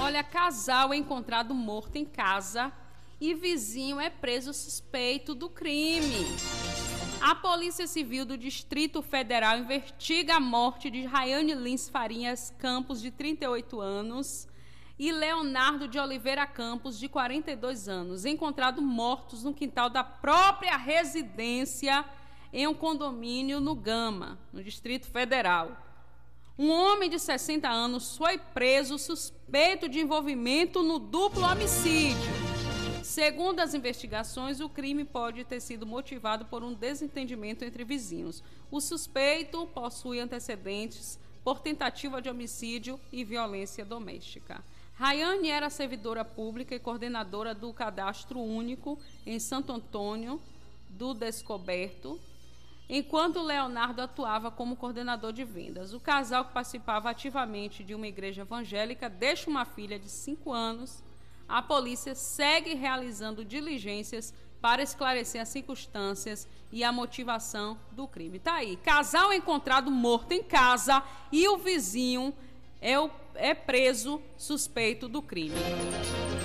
Olha, casal é encontrado morto em casa e vizinho é preso suspeito do crime. A Polícia Civil do Distrito Federal investiga a morte de Rayane Lins Farinhas Campos, de 38 anos, e Leonardo de Oliveira Campos, de 42 anos, encontrados mortos no quintal da própria residência em um condomínio no Gama, no Distrito Federal. Um homem de 60 anos foi preso suspeito de envolvimento no duplo homicídio. Segundo as investigações, o crime pode ter sido motivado por um desentendimento entre vizinhos. O suspeito possui antecedentes por tentativa de homicídio e violência doméstica. Rayane era servidora pública e coordenadora do Cadastro Único em Santo Antônio do Descoberto, enquanto Leonardo atuava como coordenador de vendas. O casal, que participava ativamente de uma igreja evangélica, deixa uma filha de 5 anos. A polícia segue realizando diligências para esclarecer as circunstâncias e a motivação do crime. Tá aí, casal encontrado morto em casa e o vizinho é preso suspeito do crime.